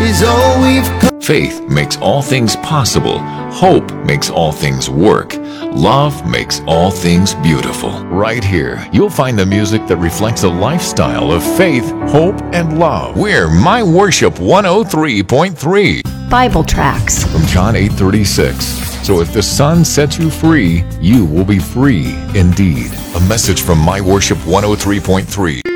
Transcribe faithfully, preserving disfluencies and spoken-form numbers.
is all we've come. Faith makes all things possible. Hope makes all things work. Love makes all things beautiful. Right here, you'll find the music that reflects a lifestyle of faith, hope, and love. We're My Worship one oh three point three. Bible tracts From John eight thirty-six. So if the Son sets you free, you will be free indeed. A message from My Worship one oh three point three.